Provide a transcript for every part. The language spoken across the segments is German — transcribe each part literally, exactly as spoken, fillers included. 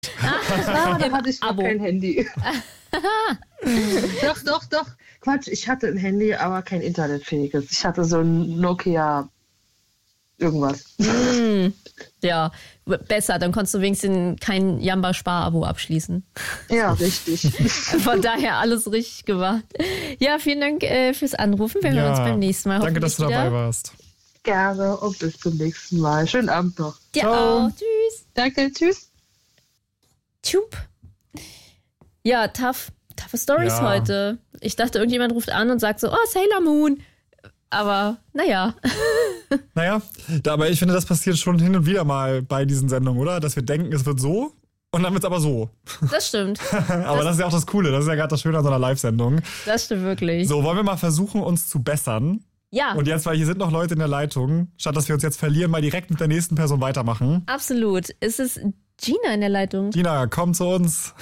Ah, da hatte ich noch kein Handy. doch, doch, doch. Quatsch, ich hatte ein Handy, aber kein internetfähiges. Ich hatte so ein Nokia irgendwas. Mm, ja, besser. Dann konntest du wenigstens kein Jamba-Spar-Abo abschließen. Ja, richtig. Von daher alles richtig gemacht. Ja, vielen Dank äh, fürs Anrufen. Wir ja, hören uns beim nächsten Mal. Danke, dass du wieder. dabei warst. Gerne und bis zum nächsten Mal. Schönen Abend noch. Dir auch. Tschüss. Danke, tschüss. Tschüpp. Ja, tough. Toughe Stories ja. heute. Ich dachte, irgendjemand ruft an und sagt so, oh, Sailor Moon. Aber, naja. Naja, aber ich finde, das passiert schon hin und wieder mal bei diesen Sendungen, oder? Dass wir denken, es wird so und dann wird es aber so. Das stimmt. aber das, das ist ja auch das Coole. Das ist ja gerade das Schöne an so einer Live-Sendung. Das stimmt wirklich. So, wollen wir mal versuchen, uns zu bessern? Ja. Und jetzt, weil hier sind noch Leute in der Leitung, statt dass wir uns jetzt verlieren, mal direkt mit der nächsten Person weitermachen. Absolut. Es ist Gina in der Leitung. Gina, komm zu uns.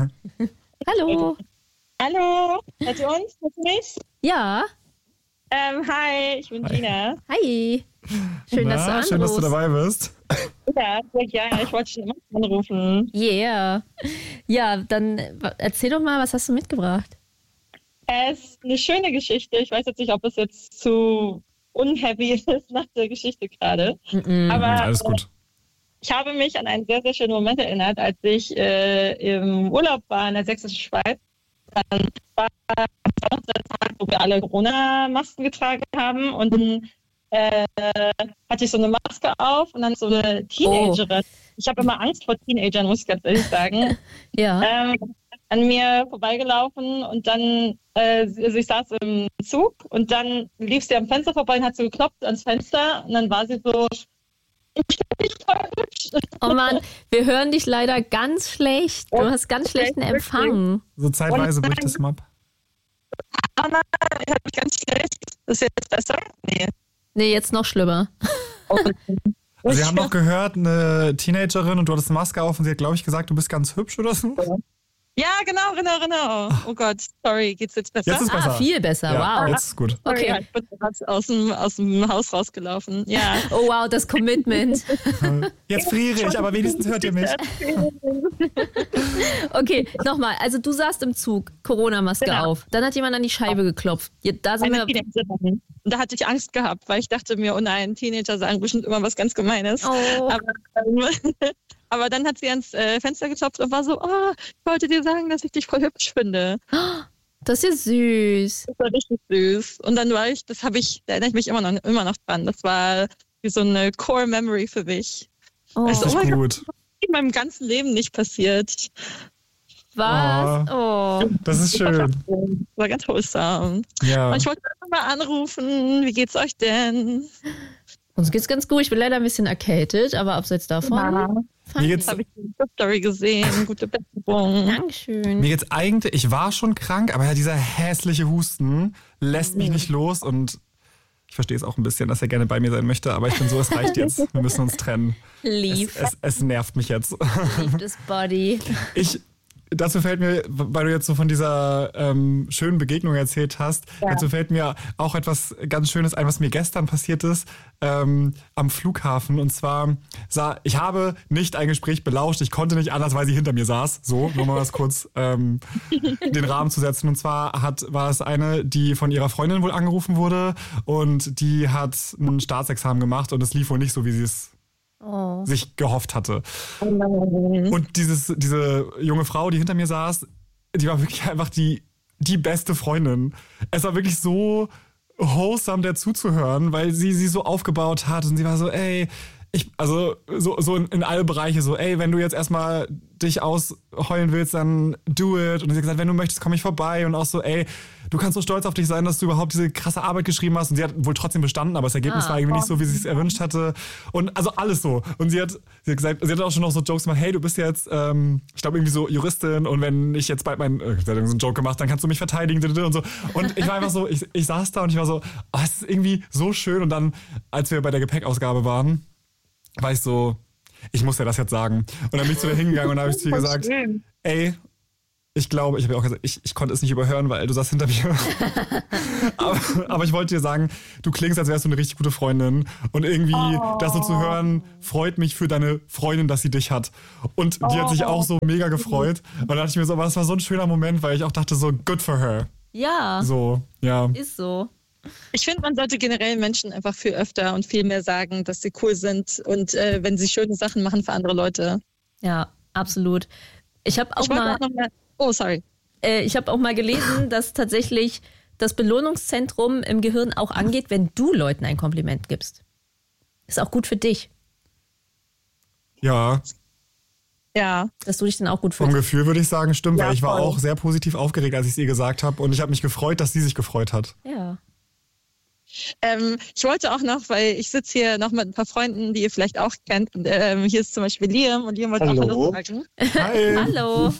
Hallo. Hallo. Hört ihr uns? Hört ihr mich? Ja. Ähm, hi, ich bin hi. Gina. Hi. Schön, Na, dass du anrufst. Schön, dass du dabei bist. Ja, sehr gerne. Ich wollte schon immer anrufen. Yeah. Ja, dann erzähl doch mal, was hast du mitgebracht? Es ist eine schöne Geschichte. Ich weiß jetzt nicht, ob es jetzt zu unheavy ist nach der Geschichte gerade. Mm-mm. Aber alles gut. Ich habe mich an einen sehr, sehr schönen Moment erinnert, als ich äh, im Urlaub war in der sächsischen Schweiz. Dann war der Tag, wo wir alle Corona-Masken getragen haben und dann äh, hatte ich so eine Maske auf und dann so eine Teenagerin. Oh. Ich habe immer Angst vor Teenagern, muss ich ganz ehrlich sagen. ja. Ähm, an mir vorbeigelaufen und dann, äh, also ich saß im Zug und dann lief sie am Fenster vorbei und hat so geklopft ans Fenster und dann war sie so, ich bin nicht voll hübsch. Oh Mann, wir hören dich leider ganz schlecht. Du hast ganz schlechten Empfang. So zeitweise bricht es mal ab. Ah nein, ich habe mich ganz schlecht. Ist jetzt besser? Nee. Nee, jetzt noch schlimmer. Also wir haben noch gehört, eine Teenagerin und du hattest eine Maske auf und sie hat, glaube ich, gesagt, du bist ganz hübsch oder so. Ja, genau, genau, genau. Oh Gott, sorry, geht's jetzt besser? Jetzt ist besser. Ah, viel besser, ja, wow. Jetzt ist gut. Okay. Okay. Ja, ich bin gerade aus dem, aus dem Haus rausgelaufen, ja. Oh wow, das Commitment. Jetzt friere ich, aber wenigstens hört ihr mich. Okay, nochmal, also du saßt im Zug, Corona-Maske genau. auf, dann hat jemand an die Scheibe geklopft. Da sind wir... Und da hatte ich Angst gehabt, weil ich dachte mir, oh nein, Teenager sagen bestimmt immer was ganz Gemeines. Oh. Aber, ähm, aber dann hat sie ans äh, Fenster geklopft und war so, oh, ich wollte dir sagen, dass ich dich voll hübsch finde. Das ist ja süß. Das war richtig süß. Und dann war ich, das habe ich, da erinnere ich mich immer noch, immer noch dran. Das war wie so eine Core-Memory für mich. Oh. Also, Das ist oh mein gut. Gott, das ist in meinem ganzen Leben nicht passiert. Was? Oh. Das ist schön. Das war ganz wholesome. Ja. Und ich wollte einfach mal anrufen, wie geht's euch denn? Uns geht's ganz gut. Ich bin leider ein bisschen erkältet, aber abseits davon... Ja. Mir geht's, habe ich eine Story gesehen, gute Besserung. Dankeschön. Mir geht's eigentlich, ich war schon krank, aber ja, dieser hässliche Husten lässt mich nicht los und ich verstehe es auch ein bisschen, dass er gerne bei mir sein möchte, aber ich bin so, es reicht jetzt. Wir müssen uns trennen. Lieb. Es, es, es nervt mich jetzt. Lieb das Body. Ich, dazu fällt mir, weil du jetzt so von dieser ähm, schönen Begegnung erzählt hast, ja. dazu fällt mir auch etwas ganz Schönes ein, was mir gestern passiert ist ähm, am Flughafen. Und zwar, sah, ich habe nicht ein Gespräch belauscht, ich konnte nicht anders, weil sie hinter mir saß. So, nur mal was kurz ähm, den Rahmen zu setzen. Und zwar hat, war es eine, die von ihrer Freundin wohl angerufen wurde und die hat ein Staatsexamen gemacht und es lief wohl nicht so, wie sie es Oh. sich gehofft hatte. Oh und dieses, diese junge Frau, die hinter mir saß, die war wirklich einfach die, die beste Freundin. Es war wirklich so wholesome, der zuzuhören, weil sie sie so aufgebaut hat und sie war so, ey, ich, also so, so in, in alle Bereiche so, ey, wenn du jetzt erstmal dich ausheulen willst, dann do it. Und sie hat gesagt, wenn du möchtest, komm ich vorbei. Und auch so, ey, du kannst so stolz auf dich sein, dass du überhaupt diese krasse Arbeit geschrieben hast. Und sie hat wohl trotzdem bestanden, aber das Ergebnis ah, war irgendwie oh. nicht so, wie sie es erwünscht hatte. Und also alles so. Und sie hat, sie hat gesagt, sie hat auch schon noch so Jokes gemacht, hey, du bist jetzt, ähm, ich glaube irgendwie so Juristin und wenn ich jetzt bald meinen, äh, sie hat so einen Joke gemacht, dann kannst du mich verteidigen und so. Und ich war einfach so, ich, ich saß da und ich war so, oh, es ist irgendwie so schön. Und dann, als wir bei der Gepäckausgabe waren, war ich so, ich muss ja das jetzt sagen. Und dann bin ich zu ihr hingegangen und habe ich zu ihr gesagt, schön. ey, ich glaube, ich habe ja auch gesagt, ich, ich konnte es nicht überhören, weil du saßt hinter mir. aber, aber ich wollte dir sagen, du klingst, als wärst du eine richtig gute Freundin. Und irgendwie oh. das so zu hören, freut mich für deine Freundin, dass sie dich hat. Und die oh. hat sich auch so mega gefreut. Und da dachte ich mir so, aber das war so ein schöner Moment, weil ich auch dachte so, good for her. Ja. So, ja. Ist so. Ich finde, man sollte generell Menschen einfach viel öfter und viel mehr sagen, dass sie cool sind und äh, wenn sie schöne Sachen machen für andere Leute. Ja, absolut. Ich habe auch, ich mal, auch noch mal... Oh, sorry. Äh, ich habe auch mal gelesen, dass tatsächlich das Belohnungszentrum im Gehirn auch angeht, wenn du Leuten ein Kompliment gibst. Ist auch gut für dich. Ja. Ja. Dass du dich dann auch gut fühlst. Vom Gefühl würde ich sagen, stimmt, ja, weil ich war voll. auch sehr positiv aufgeregt, als ich es ihr gesagt habe. Und ich habe mich gefreut, dass sie sich gefreut hat. Ja. Ähm, ich wollte auch noch, weil ich sitze hier noch mit ein paar Freunden, die ihr vielleicht auch kennt. Und, ähm, hier ist zum Beispiel Liam und Liam wollte Hallo. auch Hallo sagen. Hi. Hallo.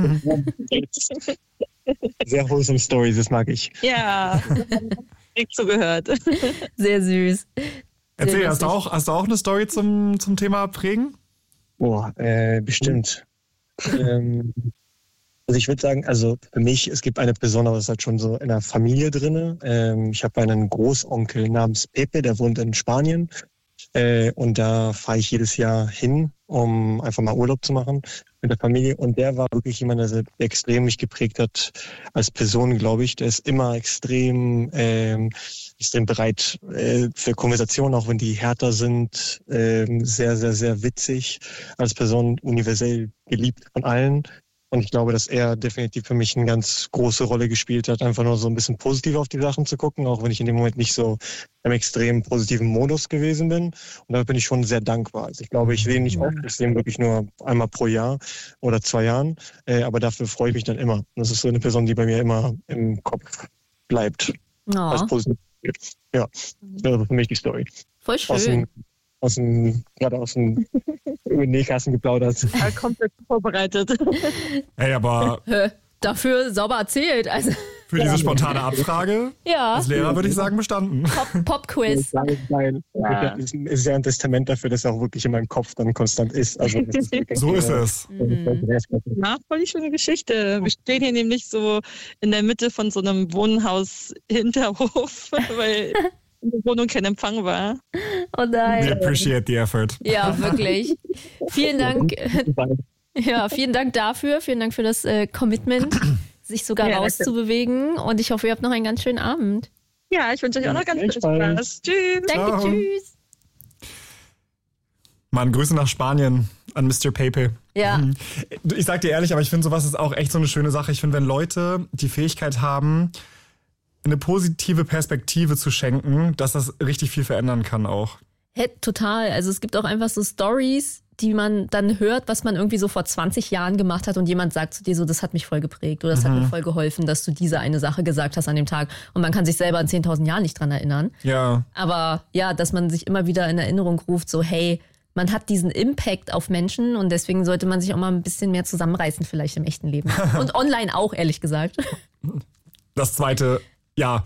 Sehr wholesome Stories, das mag ich. Ja, nicht zugehört. Sehr süß. Sehr Erzähl, hast du, lustig. auch, hast du auch eine Story zum, zum Thema Prägen? Boah, äh, bestimmt. ähm, also ich würde sagen, also für mich, es gibt eine Person, aber das ist halt schon so in der Familie drin. Ähm, ich habe einen Großonkel namens Pepe, der wohnt in Spanien. Äh, und da fahre ich jedes Jahr hin, um einfach mal Urlaub zu machen mit der Familie. Und der war wirklich jemand, der sehr extrem mich geprägt hat als Person, glaube ich. Der ist immer extrem, ähm, extrem bereit äh, für Konversationen, auch wenn die härter sind. Ähm, sehr, sehr, sehr witzig. Als Person universell geliebt von allen. Und ich glaube, dass er definitiv für mich eine ganz große Rolle gespielt hat, einfach nur so ein bisschen positiv auf die Sachen zu gucken, auch wenn ich in dem Moment nicht so im extrem positiven Modus gewesen bin. Und da bin ich schon sehr dankbar. Also ich glaube, ich sehe ihn nicht oft, ich sehe ihn wirklich nur einmal pro Jahr oder zwei Jahren, äh, aber dafür freue ich mich dann immer. Und das ist so eine Person, die bei mir immer im Kopf bleibt. Oh. Als positiv. Ja, das ist für mich die Story. Voll Aus schön. dem, aus dem, gerade aus dem Nähkasten geplaudert. Ja, komplett vorbereitet. Ey, aber Hä, dafür sauber erzählt. Also, für diese spontane Abfrage ja, als Lehrer würde ich sagen, bestanden. Pop- Pop-Quiz. Nein, Ja. das ist ja ein Testament dafür, dass er auch wirklich in meinem Kopf dann konstant ist. Also das ist wirklich, So ist äh, es. Mhm. Na, voll die schöne Geschichte. Wir stehen hier nämlich so in der Mitte von so einem Wohnhaus-Hinterhof, weil in der Wohnung kein Empfang war. Oh nein. We appreciate the effort. Ja, wirklich. Vielen Dank. Ja, vielen Dank dafür. Vielen Dank für das äh, Commitment, sich sogar Ja, danke. rauszubewegen. Und ich hoffe, ihr habt noch einen ganz schönen Abend. Ja, ich wünsche euch auch noch ganz viel Gleichfalls. Spaß. Tschüss. Danke, Ciao. tschüss. Mann, Grüße nach Spanien an Mister Pepe. Ja, Ich sag dir ehrlich, aber ich finde, sowas ist auch echt so eine schöne Sache. Ich finde, wenn Leute die Fähigkeit haben, eine positive Perspektive zu schenken, dass das richtig viel verändern kann auch. Hä, total. Also es gibt auch einfach so Stories, die man dann hört, was man irgendwie so vor zwanzig Jahren gemacht hat und jemand sagt zu dir so, das hat mich voll geprägt oder das hat mir voll geholfen, dass du diese eine Sache gesagt hast an dem Tag und man kann sich selber in zehntausend Jahren nicht dran erinnern. Ja, Aber ja, dass man sich immer wieder in Erinnerung ruft, so hey, man hat diesen Impact auf Menschen und deswegen sollte man sich auch mal ein bisschen mehr zusammenreißen vielleicht im echten Leben. Und online auch, ehrlich gesagt. das zweite, ja.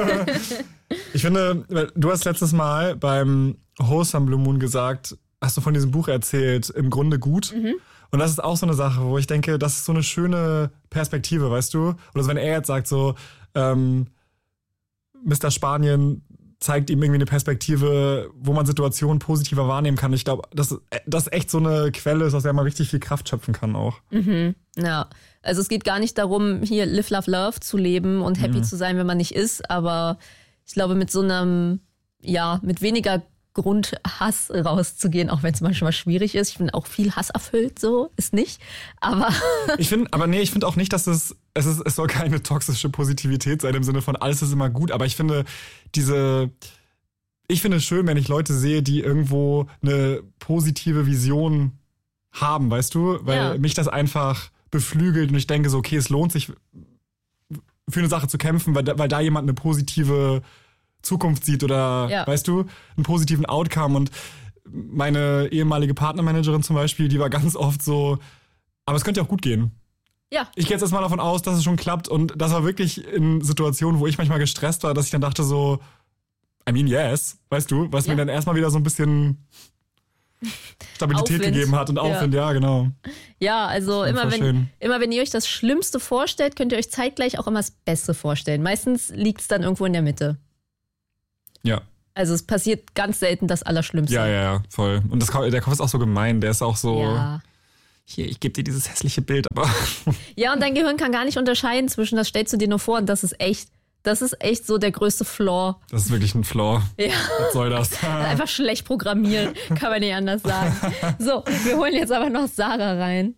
Ich finde, du hast letztes Mal beim Wholesome Blue Moon gesagt, hast du von diesem Buch erzählt, im Grunde gut. Mhm. Und das ist auch so eine Sache, wo ich denke, das ist so eine schöne Perspektive, weißt du? Oder so, wenn er jetzt sagt so, ähm, Mister Spanien zeigt ihm irgendwie eine Perspektive, wo man Situationen positiver wahrnehmen kann. Ich glaube, dass das echt so eine Quelle ist, aus der man richtig viel Kraft schöpfen kann auch. Mhm. Ja, also es geht gar nicht darum, hier Live, Love, Love zu leben und happy Mhm. zu sein, wenn man nicht ist, aber ich glaube, mit so einem, ja, mit weniger Grund, Hass rauszugehen, auch wenn es manchmal schwierig ist. Ich bin auch viel Hass erfüllt, so ist nicht. Aber Ich finde, aber nee, ich finde auch nicht, dass es, es ist, es soll keine toxische Positivität sein im Sinne von alles ist immer gut, aber ich finde diese, ich finde es schön, wenn ich Leute sehe, die irgendwo eine positive Vision haben, weißt du, weil Ja. mich das einfach beflügelt und ich denke so, okay, es lohnt sich für eine Sache zu kämpfen, weil da, weil da jemand eine positive Zukunft sieht oder, Ja. weißt du, einen positiven Outcome. Und meine ehemalige Partnermanagerin zum Beispiel, die war ganz oft so, aber es könnte ja auch gut gehen. ja, Ich gehe jetzt erstmal davon aus, dass es schon klappt. Und das war wirklich in Situationen, wo ich manchmal gestresst war, dass ich dann dachte so, I mean, yes, weißt du, was Ja. mir dann erstmal wieder so ein bisschen Stabilität Aufwind. gegeben hat und Aufwind, ja, ja genau. Ja, also immer wenn, schön. immer wenn ihr euch das Schlimmste vorstellt, könnt ihr euch zeitgleich auch immer das Beste vorstellen. Meistens liegt es dann irgendwo in der Mitte. Ja. Also es passiert ganz selten das Allerschlimmste. Ja, ja, ja, voll. Und das, der Kopf ist auch so gemein, der ist auch so, Ja. hier, ich gebe dir dieses hässliche Bild, aber... Ja, und dein Gehirn kann gar nicht unterscheiden zwischen, das stellst du dir nur vor und das ist echt. Das ist echt so der größte Flaw. Das ist wirklich ein Flaw. Ja. Was soll das? Einfach schlecht programmiert, kann man nicht anders sagen. So, wir holen jetzt aber noch Sarah rein.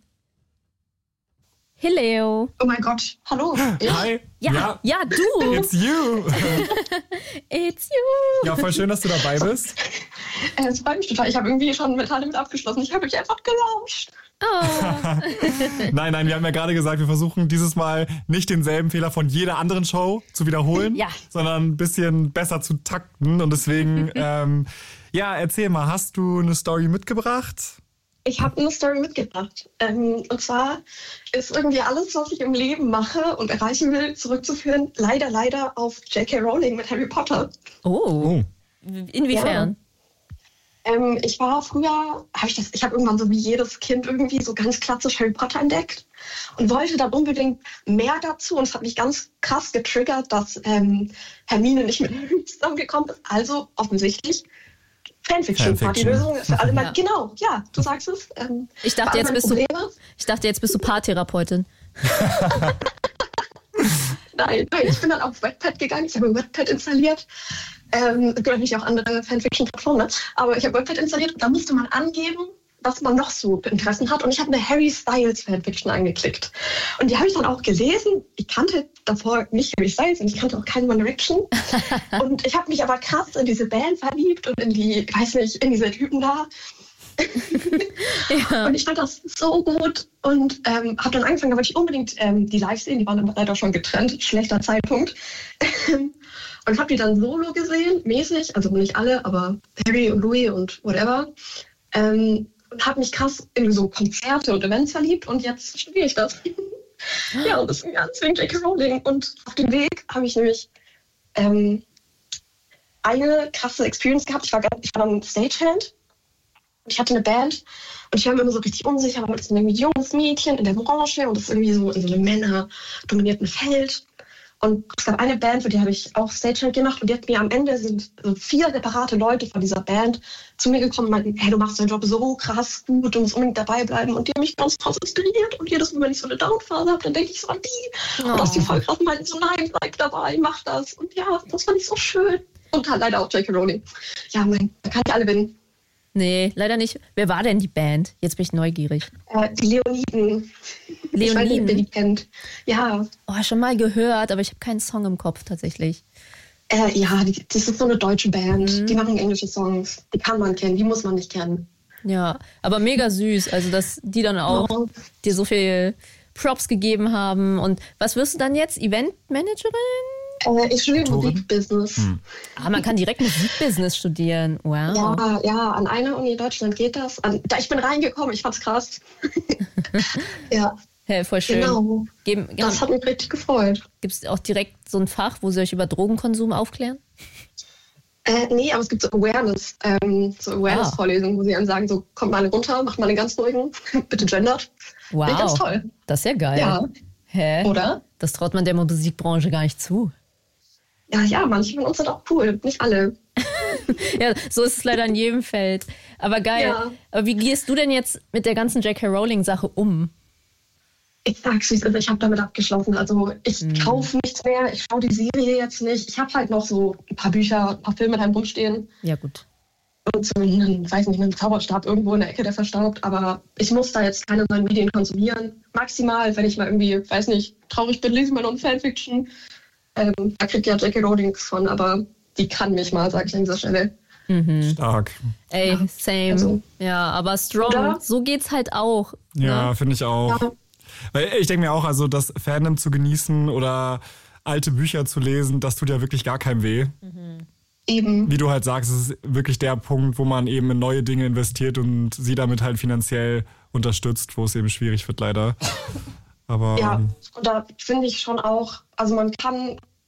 Hello. Oh mein Gott, hallo. Hi. Ja, ja, ja, du. It's you. It's you. Ja, voll schön, dass du dabei bist. Äh, Es freut mich total. Ich habe irgendwie schon mit damit abgeschlossen. Ich habe mich einfach gelauscht. Oh. Nein, nein, wir haben ja gerade gesagt, wir versuchen dieses Mal nicht denselben Fehler von jeder anderen Show zu wiederholen, Ja. sondern ein bisschen besser zu takten. Und deswegen, ähm, ja, erzähl mal, hast du eine Story mitgebracht? Ich habe eine Story mitgebracht. Ähm, und zwar ist irgendwie alles, was ich im Leben mache und erreichen will, zurückzuführen, leider, leider auf J K. Rowling mit Harry Potter. Oh. Inwiefern? Ähm, ich war früher, habe ich das, ich habe irgendwann so wie jedes Kind irgendwie so ganz klassisch Harry Potter entdeckt und wollte dann unbedingt mehr dazu. Und es hat mich ganz krass getriggert, dass ähm, Hermine nicht mit Harry zusammengekommen ist. Also offensichtlich Fanfiction. War die Lösung für alle mal. Ja. Genau, ja, du sagst es. Ähm, Ich dachte, für alle jetzt meine bist du, Probleme. ich dachte, jetzt bist du Paartherapeutin. Nein, nein, ich bin dann auf Wattpad gegangen. Ich habe Wattpad installiert. Ähm, es gibt natürlich auch andere Fanfiction-Plattformen, ne? Aber ich habe Wattpad installiert und da musste man angeben, was man noch so für Interessen hat. Und ich habe eine Harry Styles Fanfiction angeklickt. Und die habe ich dann auch gelesen. Ich kannte davor nicht Harry Styles und ich kannte auch keinen One Direction. Und ich habe mich aber krass in diese Band verliebt und in die, ich weiß nicht, in diese Typen da. Ja. Und ich fand das so gut und ähm, habe dann angefangen, da wollte ich unbedingt ähm, die live sehen. Die waren dann leider schon getrennt, schlechter Zeitpunkt. Und habe die dann solo gesehen, mäßig, also nicht alle, aber Harry und Louis und whatever. Ähm, und habe mich krass in so Konzerte und Events verliebt und jetzt studiere ich das. Ja, und das ist ganz wegen J K. Rowling. Und auf dem Weg habe ich nämlich ähm, eine krasse Experience gehabt. Ich war, ich war dann Stagehand. Ich hatte eine Band und ich war mir immer so richtig unsicher, weil das ist ein irgendwie junges Mädchen in der Branche und das ist irgendwie so in so einem männerdominierten Feld. Und es gab eine Band, für die habe ich auch Stagehand gemacht und die hat mir am Ende sind so vier separate Leute von dieser Band zu mir gekommen und meinten, hey, du machst deinen Job so krass gut, du musst unbedingt dabei bleiben. Und die haben mich ganz krass inspiriert und jedes Mal, wenn ich so eine Downphase habe, dann denke ich so an die. Oh. Und dass die voll krass meinten, so nein, bleib dabei, mach das. Und ja, das fand ich so schön. Und halt leider auch J K. Rowling. Ja, mein, da kann ich alle gewinnen. Nee, leider nicht. Wer war denn die Band? Jetzt bin ich neugierig. Äh, die Leoniden. Ich weiß nicht, ob ihr die kennt. Ja, Oh, schon mal gehört, aber ich habe keinen Song im Kopf tatsächlich. äh, ja, die, das ist so eine deutsche Band. Mhm. Die machen englische Songs. Die kann man kennen, die muss man nicht kennen. Ja, aber mega süß. Also, dass die dann auch Ja. dir so viel Props gegeben haben. Und was wirst du dann jetzt? Eventmanagerin? Äh, ich studiere Autorin? Musikbusiness. Ah, man kann direkt Musikbusiness studieren. Wow. Ja, ja, an einer Uni in Deutschland geht das. An, da, ich bin reingekommen, ich fand's krass. Ja, Hey, voll schön. genau. Geben, Das hat mich richtig gefreut. Gibt es auch direkt so ein Fach, wo sie euch über Drogenkonsum aufklären? Äh, nee, aber es gibt so Awareness, ähm, so Awareness-Vorlesungen, wo sie dann sagen, so, kommt mal runter, macht mal einen ganz ruhigen, bitte gendert. Wow. Ja, ganz toll. Das ist ja geil. Ja. Hä? Oder? Das traut man der Musikbranche gar nicht zu. Ja, ja, manche von uns sind auch cool, nicht alle. Ja, so ist es leider in jedem Feld. Aber geil. Ja. Aber wie gehst du denn jetzt mit der ganzen J K. Rowling-Sache um? Ich sag's wie es ist, ich habe damit abgeschlossen. Also ich Mhm. kaufe nichts mehr, ich schaue die Serie jetzt nicht. Ich habe halt noch so ein paar Bücher, ein paar Filme daheim rumstehen Ja, gut. und so einen, weiß nicht, einen Zauberstab irgendwo in der Ecke, der verstaubt. Aber ich muss da jetzt keine neuen Medien konsumieren. Maximal, wenn ich mal irgendwie, weiß nicht, traurig bin, lese ich mal noch eine Fanfiction. Ähm, da kriegt ja J K. Rowling nichts von, aber die kann mich mal, sage ich an dieser Stelle. Mhm. Stark. Ey, Ja, same. also- ja, aber strong. Oder? So geht's halt auch. Ja, Ne? finde ich auch. Ja. Weil ich denke mir auch, also das Fandom zu genießen oder alte Bücher zu lesen, das tut ja wirklich gar keinem weh. Eben. Wie du halt sagst, es ist wirklich der Punkt, wo man eben in neue Dinge investiert und sie damit halt finanziell unterstützt, wo es eben schwierig wird leider. Aber Ja, ähm, und da finde ich schon auch, also man kann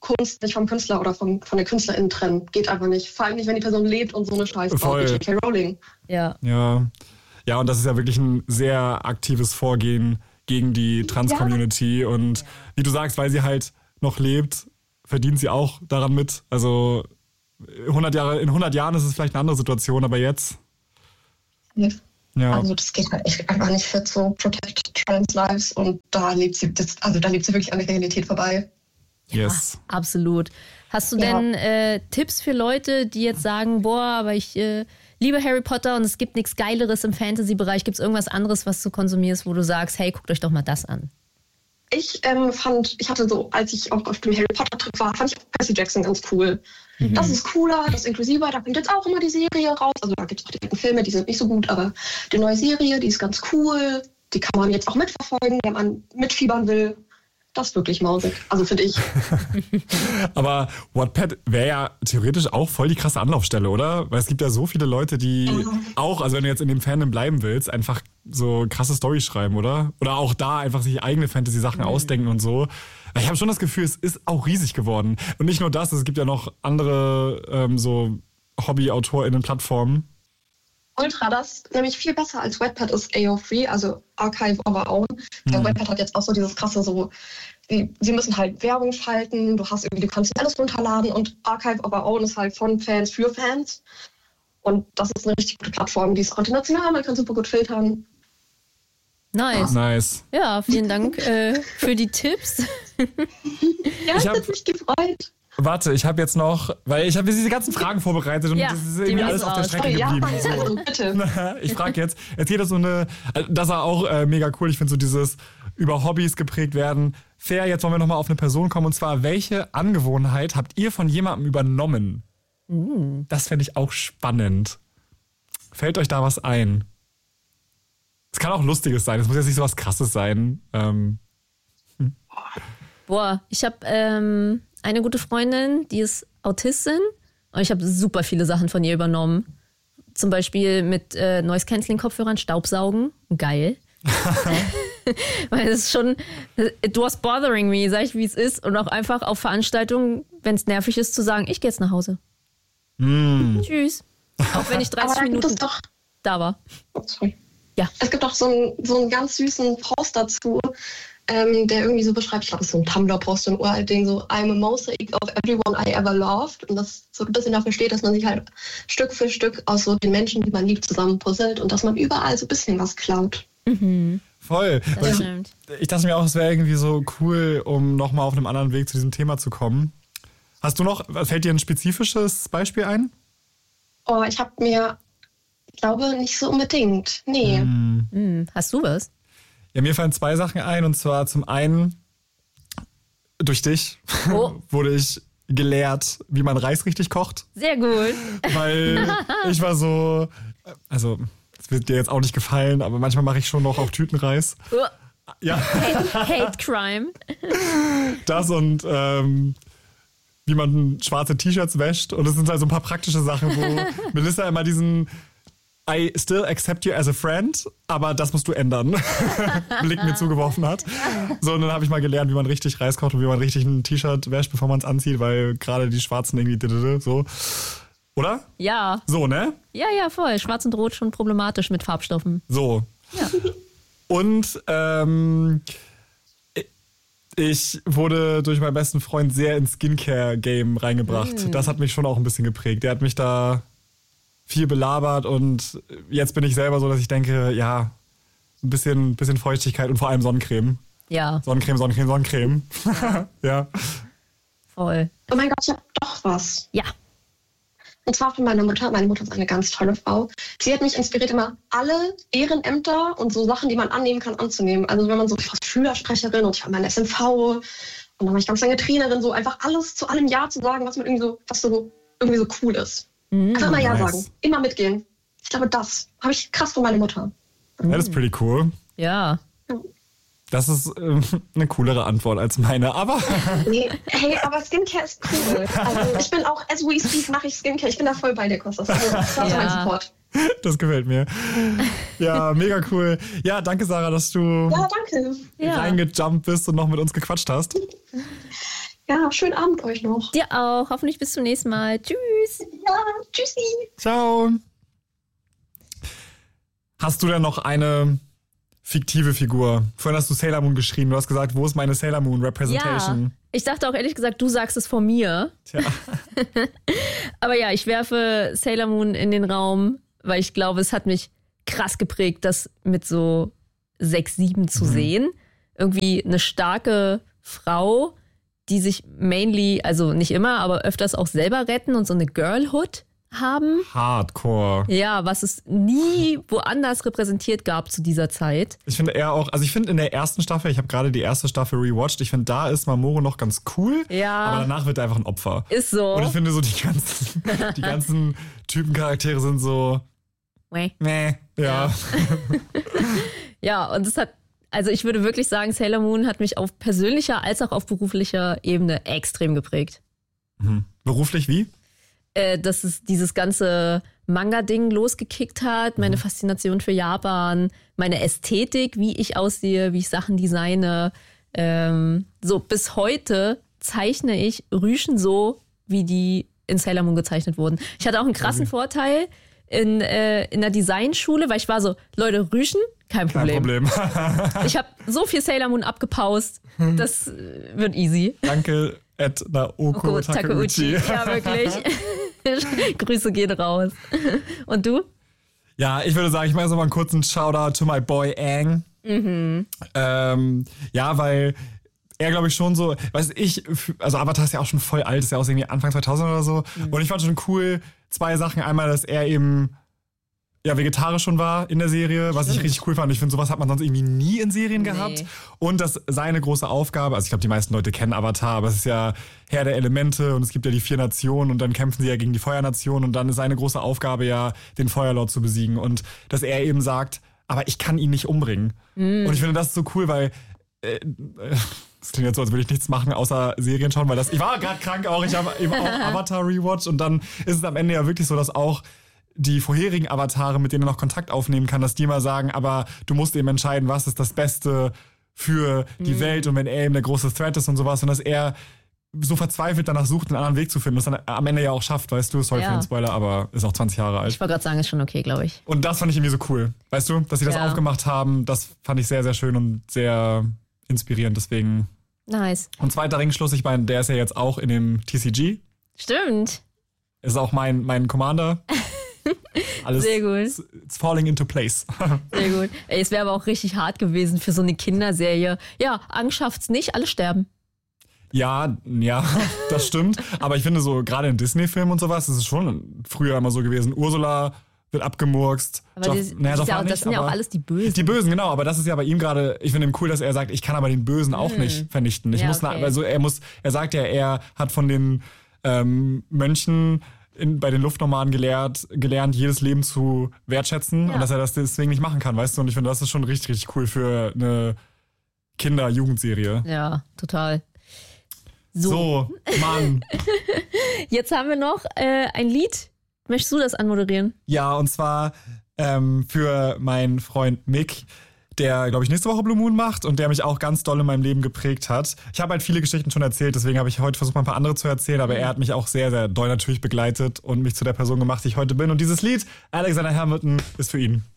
Kunst nicht vom Künstler oder vom, von der Künstlerin trennen. Geht einfach nicht. Vor allem nicht, wenn die Person lebt und so eine Scheiße baut wie J K Rowling. Ja. Ja. Ja, und das ist ja wirklich ein sehr aktives Vorgehen gegen die Trans-Community. Ja. Und wie du sagst, weil sie halt noch lebt, verdient sie auch daran mit. Also hundert Jahre, in hundert Jahren ist es vielleicht eine andere Situation, aber jetzt... Ja. Ja. Also das geht halt echt einfach nicht fit, so Protect Trans Lives, und da lebt sie, das, also da lebt sie wirklich an der Realität vorbei. Yes. Ja, absolut. Hast du Ja. denn äh, Tipps für Leute, die jetzt sagen, boah, aber ich äh, liebe Harry Potter und es gibt nichts Geileres im Fantasy-Bereich. Gibt es irgendwas anderes, was du konsumierst, wo du sagst, hey, guckt euch doch mal das an? Ich ähm, fand, ich hatte so, als ich auch auf dem Harry Potter-Trip war, fand ich auch Percy Jackson ganz cool. Mhm. Das ist cooler, das ist inklusiver, da kommt jetzt auch immer die Serie raus. Also da gibt es auch die alten Filme, die sind nicht so gut, aber die neue Serie, die ist ganz cool. Die kann man jetzt auch mitverfolgen, wenn man mitfiebern will. Das ist wirklich mausig, also finde ich. Aber Wattpad wäre ja theoretisch auch voll die krasse Anlaufstelle, oder? Weil es gibt ja so viele Leute, die mhm. auch, also wenn du jetzt in dem Fandom bleiben willst, einfach so krasse Storys schreiben, oder? Oder auch da einfach sich eigene Fantasy-Sachen mhm. ausdenken und so. Ich habe schon das Gefühl, es ist auch riesig geworden. Und nicht nur das, es gibt ja noch andere ähm, so Hobby-AutorInnen-Plattformen. Ultra, das ist nämlich viel besser als Wattpad ist A O drei, also Archive of Our Own. Mhm. Wattpad hat jetzt auch so dieses krasse so, die, sie müssen halt Werbung schalten, du hast irgendwie, du kannst alles runterladen, und Archive of Our Own ist halt von Fans für Fans. Und das ist eine richtig gute Plattform, die ist auch international, man kann super gut filtern. Nice. Nice. Ja, vielen Dank äh, für die Tipps. Ja, ich habe mich gefreut. Warte, ich habe jetzt noch, weil ich habe diese ganzen Fragen vorbereitet und ja, das ist irgendwie alles auf der Strecke oh, geblieben. Ja, also, bitte. Ich frage jetzt, jetzt geht es so eine, das war auch äh, mega cool, ich finde so dieses über Hobbys geprägt werden. Fair, jetzt wollen wir nochmal auf eine Person kommen, und zwar, welche Angewohnheit habt ihr von jemandem übernommen? Mm. Das fände ich auch spannend. Fällt euch da was ein? Es kann auch Lustiges sein, es muss jetzt nicht so was Krasses sein. Ähm. Hm. Boah, ich habe ähm, eine gute Freundin, die ist Autistin, und ich habe super viele Sachen von ihr übernommen. Zum Beispiel mit äh, Noise-Canceling-Kopfhörern Staubsaugen. Geil. Weil es ist schon, it was bothering me, sag ich, wie es ist. Und auch einfach auf Veranstaltungen, wenn es nervig ist, zu sagen, ich gehe jetzt nach Hause. Mm. Tschüss. Auch wenn ich dreißig Minuten doch, da war. Oh, sorry. Ja. Es gibt auch so einen, so einen ganz süßen Post dazu, ähm, der irgendwie so beschreibt, ich glaube, es ist so ein Tumblr-Post, ein uralt Ding, so I'm a mosaic of everyone I ever loved. Und das so ein bisschen dafür steht, dass man sich halt Stück für Stück aus so den Menschen, die man liebt, zusammenpuzzelt und dass man überall so ein bisschen was klaut. Mhm. Voll. Das ich, ich dachte mir auch, es wäre irgendwie so cool, um nochmal auf einem anderen Weg zu diesem Thema zu kommen. Hast du noch, fällt dir ein spezifisches Beispiel ein? Oh, ich habe mir, ich glaube, nicht so unbedingt. Nee. Hm. Mhm. Hast du was? Ja, mir fallen zwei Sachen ein, und zwar zum einen, durch dich oh. wurde ich gelehrt, wie man Reis richtig kocht. Sehr gut. Weil ich war so, also das wird dir jetzt auch nicht gefallen, aber manchmal mache ich schon noch auf Tütenreis. Oh. Ja. Hate, Hate Crime. Das und ähm, wie man schwarze T-Shirts wäscht, und es sind halt so ein paar praktische Sachen, wo Melissa immer diesen I still accept you as a friend, aber das musst du ändern, Blick mir zugeworfen hat. So, und dann habe ich mal gelernt, wie man richtig Reis kocht und wie man richtig ein T-Shirt wäscht, bevor man es anzieht, weil gerade die Schwarzen irgendwie so. Oder? Ja. So, ne? Ja, ja, voll. Schwarz und Rot schon problematisch mit Farbstoffen. So. Ja. Und ähm, ich wurde durch meinen besten Freund sehr ins Skincare-Game reingebracht. Mm. Das hat mich schon auch ein bisschen geprägt. Der hat mich da viel belabert, und jetzt bin ich selber so, dass ich denke, ja, ein bisschen, bisschen Feuchtigkeit und vor allem Sonnencreme. Ja. Sonnencreme, Sonnencreme, Sonnencreme. Ja. Voll. Oh mein Gott, ich habe doch was. Ja. Und zwar von meiner Mutter. Meine Mutter ist eine ganz tolle Frau. Sie hat mich inspiriert, immer alle Ehrenämter und so Sachen, die man annehmen kann, anzunehmen. Also wenn man so, ich war Schülersprecherin und ich war mal in S M V und dann war ich ganz lange Trainerin, so einfach alles zu allem Ja zu sagen, was man irgendwie so, was so irgendwie so cool ist. Mm, einfach immer Ja nice. sagen, immer mitgehen. Ich glaube, das habe ich krass von meiner Mutter. Das ist pretty cool. Ja. Das ist äh, eine coolere Antwort als meine, aber... Nee, hey, aber Skincare ist cool. Also ich bin auch, as we speak, mache ich Skincare. Ich bin da voll bei dir, Kostas. Also, das war Ja. mein Support. Das gefällt mir. Ja, mega cool. Ja, danke, Sarah, dass du Ja, danke. Ja. reingejumpt bist und noch mit uns gequatscht hast. Ja, schönen Abend euch noch. Dir auch. Hoffentlich bis zum nächsten Mal. Tschüss. Ja, tschüssi. Ciao. Hast du denn noch eine fiktive Figur? Vorhin hast du Sailor Moon geschrieben. Du hast gesagt, wo ist meine Sailor Moon Representation? Ja, ich dachte auch ehrlich gesagt, du sagst es von mir. Tja. Aber ja, ich werfe Sailor Moon in den Raum, weil ich glaube, es hat mich krass geprägt, das mit so sechs, sieben zu mhm. sehen. Irgendwie eine starke Frau, die sich mainly, also nicht immer, aber öfters auch selber retten und so eine Girlhood haben. Hardcore. Ja, was es nie woanders repräsentiert gab zu dieser Zeit. Ich finde eher auch, also ich finde in der ersten Staffel, ich habe gerade die erste Staffel rewatcht, ich finde, da ist Mamoru noch ganz cool, ja. aber danach wird er einfach ein Opfer. Ist so. Und ich finde so, die ganzen, die ganzen Typencharaktere sind so meh. Ja. Ja. Ja, und es hat, also ich würde wirklich sagen, Sailor Moon hat mich auf persönlicher als auch auf beruflicher Ebene extrem geprägt. Mhm. Beruflich wie? Äh, dass es dieses ganze Manga-Ding losgekickt hat, meine mhm. Faszination für Japan, meine Ästhetik, wie ich aussehe, wie ich Sachen designe. Ähm, so, bis heute zeichne ich Rüschen so, wie die in Sailor Moon gezeichnet wurden. Ich hatte auch einen krassen okay. Vorteil in, äh, in der Designschule, weil ich war so, Leute, Rüschen, kein Problem. Kein Problem. Ich habe so viel Sailor Moon abgepaust, das wird easy. Danke, Ed Naoko Oko Takeuchi. Ja, wirklich. Grüße gehen raus. Und du? Ja, ich würde sagen, ich mache so mal einen kurzen Shoutout to my boy Aang. Mhm. Ähm, ja, weil er, glaube ich, schon so, weiß ich, also Avatar ist ja auch schon voll alt, ist ja aus irgendwie Anfang zweitausend oder so. Mhm. Und ich fand schon cool, zwei Sachen. Einmal, dass er eben ja vegetarisch schon war in der Serie, was Stimmt. ich richtig cool fand. Ich finde, sowas hat man sonst irgendwie nie in Serien nee. gehabt. Und dass seine große Aufgabe, also ich glaube, die meisten Leute kennen Avatar, aber es ist ja Herr der Elemente und es gibt ja die vier Nationen und dann kämpfen sie ja gegen die Feuernation und dann ist seine große Aufgabe ja, den Feuerlord zu besiegen. Und dass er eben sagt, aber ich kann ihn nicht umbringen. Mm. Und ich finde das so cool, weil äh, das klingt jetzt so, als würde ich nichts machen, außer Serien schauen, weil das, ich war gerade krank auch, ich habe eben auch Avatar Rewatch und dann ist es am Ende ja wirklich so, dass auch die vorherigen Avatare, mit denen er noch Kontakt aufnehmen kann, dass die mal sagen, aber du musst eben entscheiden, was ist das Beste für die mhm. Welt und wenn er eben der große Threat ist und sowas und dass er so verzweifelt danach sucht, einen anderen Weg zu finden, das dann am Ende ja auch schafft, weißt du, sorry ja. für den Spoiler, aber ist auch zwanzig Jahre alt. Ich wollte gerade sagen, ist schon okay, glaube ich. Und das fand ich irgendwie so cool, weißt du, dass sie das ja. aufgemacht haben, das fand ich sehr, sehr schön und sehr inspirierend, deswegen. Nice. Und zweiter Ringschluss, ich meine, der ist ja jetzt auch in dem T C G. Stimmt. Ist auch mein, mein Commander. Alles Sehr gut. It's, it's falling into place. Sehr gut. Ey, es wäre aber auch richtig hart gewesen für so eine Kinderserie. Ja, Angst schafft's nicht, alle sterben. Ja, ja, das stimmt. Aber ich finde so, gerade in Disney-Filmen und sowas, ist es schon früher immer so gewesen. Ursula wird abgemurkst. Aber Joff, die, naja, das, ja, nicht, das sind ja auch alles die Bösen. Die Bösen, genau. Aber das ist ja bei ihm gerade, ich finde ihm cool, dass er sagt, ich kann aber den Bösen auch hm. nicht vernichten. Ich ja, muss, okay. also er muss, er sagt ja, er hat von den ähm, Mönchen In, bei den Luftnomaden gelehrt, gelernt, jedes Leben zu wertschätzen ja. und dass er das deswegen nicht machen kann, weißt du? Und ich finde, das ist schon richtig, richtig cool für eine Kinder-Jugendserie. Ja, total. So, so Mann. Jetzt haben wir noch äh, ein Lied. Möchtest du das anmoderieren? Ja, und zwar ähm, für meinen Freund Mick, der, glaube ich, nächste Woche Blue Moon macht und der mich auch ganz doll in meinem Leben geprägt hat. Ich habe halt viele Geschichten schon erzählt, deswegen habe ich heute versucht, mal ein paar andere zu erzählen, aber mhm. er hat mich auch sehr, sehr doll natürlich begleitet und mich zu der Person gemacht, die ich heute bin. Und dieses Lied, Alexander Hamilton, ist für ihn.